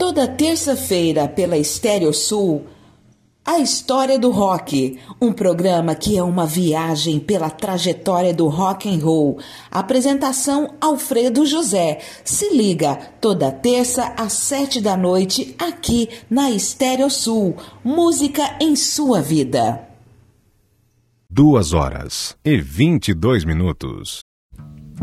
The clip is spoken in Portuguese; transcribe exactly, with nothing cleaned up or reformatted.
Toda terça-feira pela Estéreo Sul, A História do Rock, um programa que é uma viagem pela trajetória do rock and roll. Apresentação Alfredo José. Se liga, toda terça às sete da noite, aqui na Estéreo Sul. Música em sua vida. Duas horas e vinte e dois minutos.